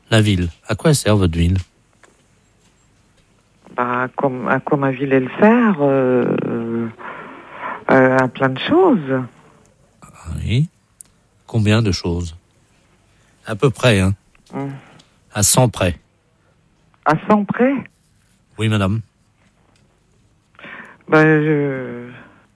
La ville. À quoi elle sert votre ville? À quoi ma ville elle sert à plein de choses. Oui. Combien de choses? À peu près, hein. À 100 près. À 100 près? Oui, madame. Rire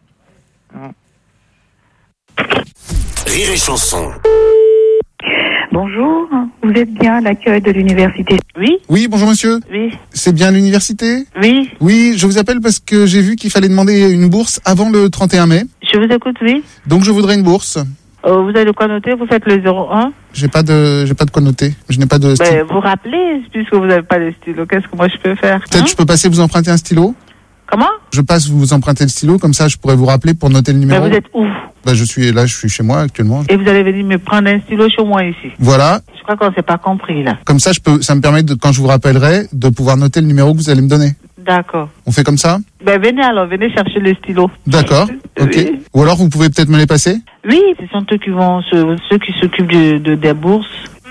et chanson. Bonjour, vous êtes bien à l'accueil de l'université? Oui. Oui, bonjour monsieur. Oui. C'est bien l'université? Oui. Oui, je vous appelle parce que j'ai vu qu'il fallait demander une bourse avant le 31 mai. Je vous écoute, oui. Donc je voudrais une bourse. Vous avez de quoi noter? Vous faites le 01? J'ai pas de quoi noter. Je n'ai pas de stylo. Vous rappelez, puisque vous n'avez pas de stylo, qu'est-ce que moi je peux faire? Peut-être je peux passer vous emprunter un stylo? Comment? Je passe vous emprunter le stylo, comme ça je pourrais vous rappeler pour noter le numéro. Mais vous êtes où? Je suis chez moi actuellement. Et vous allez venir me prendre un stylo chez moi ici? Voilà. Je crois qu'on s'est pas compris là. Comme ça ça me permet quand je vous rappellerai de pouvoir noter le numéro que vous allez me donner. D'accord. On fait comme ça? Venez chercher le stylo. D'accord. Ok. Oui. Ou alors vous pouvez peut-être me les passer? Oui, ce sont ceux qui s'occupent des bourses.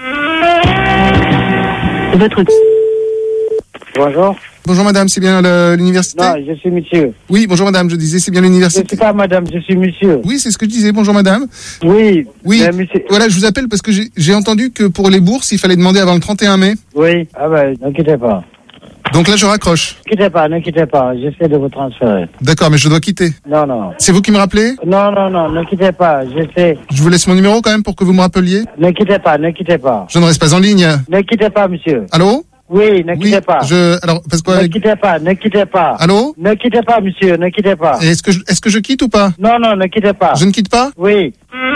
Votre... Bonjour. Bonjour madame, c'est bien l'université? Non, je suis monsieur. Oui, bonjour madame, je disais c'est bien l'université. Je suis pas madame, je suis monsieur. Oui, c'est ce que je disais, bonjour madame. Oui. Oui, monsieur... voilà, je vous appelle parce que j'ai entendu que pour les bourses, il fallait demander avant le 31 mai. Oui, ne quittez pas. Donc là, je raccroche. Ne quittez pas, j'essaie de vous transférer. D'accord, mais je dois quitter. Non. C'est vous qui me rappelez? Non, ne quittez pas, j'essaie. Je vous laisse mon numéro quand même pour que vous me rappeliez. Ne quittez pas. Je ne reste pas en ligne. Ne quittez pas, monsieur. Allô? Oui, ne quittez pas. Alors, parce que... Ne quittez pas. Allô? Ne quittez pas, monsieur, ne quittez pas. Et est-ce que je quitte ou pas? Non, ne quittez pas. Je ne quitte pas? Oui.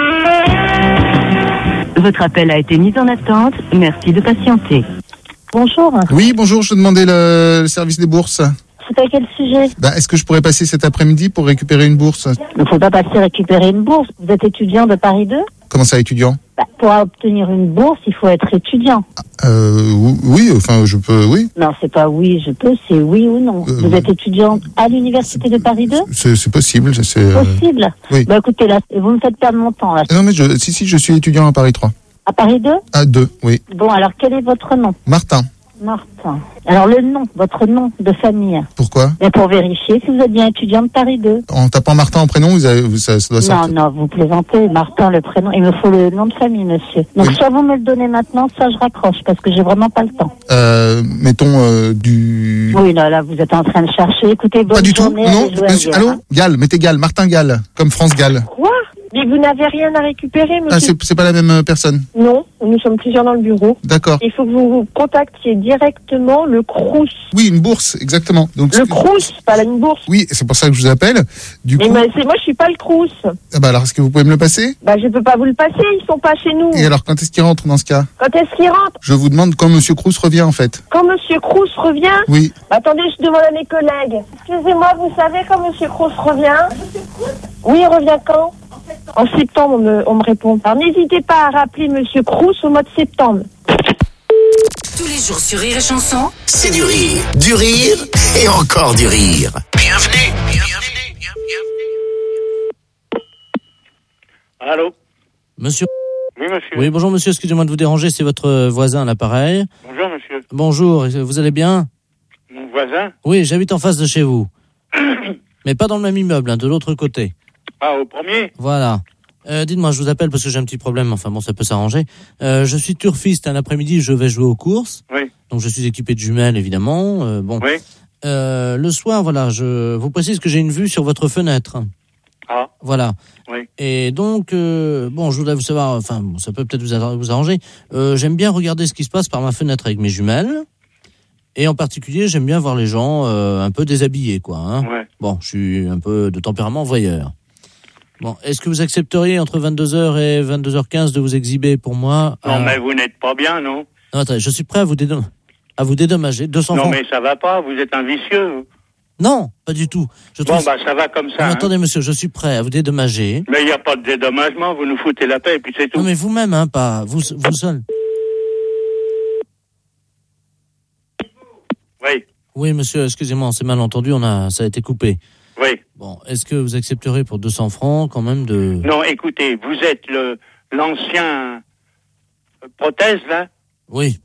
Votre appel a été mis en attente. Merci de patienter. Bonjour. Oui, bonjour, je demandais le service des bourses. C'est à quel sujet? Est-ce que je pourrais passer cet après-midi pour récupérer une bourse? Il ne faut pas passer récupérer une bourse. Vous êtes étudiant de Paris 2? Comment ça, étudiant? Pour obtenir une bourse, il faut être étudiant. Oui, enfin, je peux, oui. Non, c'est pas oui, je peux, c'est oui ou non. Vous êtes étudiant à l'université de Paris 2? C'est possible. Possible? Oui. Écoutez, là, vous me faites perdre mon temps, là. Non, mais si, je suis étudiant à Paris 3. À Paris 2? À 2, oui. Bon, alors, quel est votre nom? Martin. Alors, votre nom de famille. Pourquoi? Pour vérifier si vous êtes bien étudiant de Paris 2. En tapant Martin en prénom, ça doit sortir. Non, vous plaisantez. Martin, le prénom. Il me faut le nom de famille, monsieur. Donc, soit vous me le donnez maintenant, soit je raccroche, parce que j'ai vraiment pas le temps. Mettons du... Oui, là, vous êtes en train de chercher. Écoutez, bonne Pas du tout, journée, non. Monsieur, allô? Gall, mettez Gall, Martin Gall, comme France Gall. Quoi? Mais vous n'avez rien à récupérer, monsieur? C'est pas la même personne? Non, nous sommes plusieurs dans le bureau. D'accord. Il faut que vous contactiez directement le Crous. Oui, une bourse, exactement. Donc, le Crous, pas une bourse. Oui, c'est pour ça que je vous appelle. Mais moi, je suis pas le Crous. Alors, est-ce que vous pouvez me le passer? Je peux pas vous le passer, ils sont pas chez nous. Et alors, quand est-ce qu'il rentre dans ce cas? Quand est-ce qu'il rentre? Je vous demande quand monsieur Crous revient, en fait. Quand monsieur Crous revient? Oui. Attendez, je demande à mes collègues. Excusez-moi, vous savez quand monsieur Crous revient? Oui, il revient quand? En septembre, on me répond. Alors n'hésitez pas à rappeler monsieur Crous au mois de septembre. Tous les jours sur Rire et Chanson, c'est du rire et encore du rire. Bienvenue. Allô? Monsieur? Oui, monsieur. Oui, bonjour monsieur, excusez-moi de vous déranger, c'est votre voisin à l'appareil. Bonjour, monsieur. Bonjour, vous allez bien? Mon voisin? Oui, j'habite en face de chez vous. Mais pas dans le même immeuble, de l'autre côté. Ah, au premier? Voilà. Dites-moi, je vous appelle parce que j'ai un petit problème, enfin bon, ça peut s'arranger. Je suis turfiste, l'après-midi, je vais jouer aux courses. Oui. Donc je suis équipé de jumelles, évidemment. Oui. Le soir, voilà, je vous précise que j'ai une vue sur votre fenêtre. Ah. Voilà. Oui. Et donc, je voudrais vous savoir, enfin, ça peut peut-être vous arranger. J'aime bien regarder ce qui se passe par ma fenêtre avec mes jumelles. Et en particulier, j'aime bien voir les gens un peu déshabillés, quoi. Hein. Ouais. Bon, je suis un peu de tempérament voyeur. Bon, est-ce que vous accepteriez entre 22h et 22h15 de vous exhiber pour moi? Non, mais vous n'êtes pas bien, non? Non, attendez, je suis prêt à vous dédommager. 200 francs. Non, mais ça va pas, vous êtes un vicieux. Vous. Non, pas du tout. Ça va comme ça. Non, attendez, monsieur, je suis prêt à vous dédommager. Mais il n'y a pas de dédommagement, vous nous foutez la paix et puis c'est tout. Non, mais vous-même, pas vous seul. Oui. Oui, monsieur, excusez-moi, c'est mal entendu, ça a été coupé. Oui. Bon, est-ce que vous accepterez pour 200 francs quand même de... Non, écoutez, vous êtes l'ancien prothèse, là? Oui.